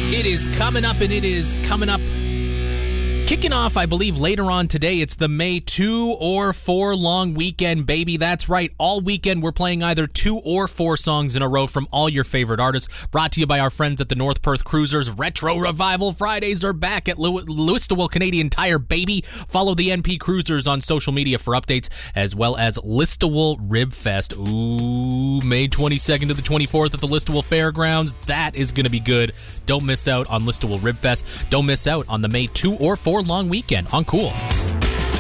It is coming up, and it is coming up. Kicking off, I believe, later on today. It's the May 2 or 4 long weekend, baby. That's right. All weekend, we're playing either 2 or 4 songs in a row from all your favorite artists. Brought to you by our friends at the North Perth Cruisers. Retro Revival Fridays are back at Listowel Canadian Tire, baby. Follow the NP Cruisers on social media for updates, as well as Listowel Rib Fest. Ooh, May 22nd to the 24th at the Listowel Fairgrounds. That is going to be good. Don't miss out on Listowel Rib Fest. Don't miss out on the May 2 or 4 long weekend on Cool.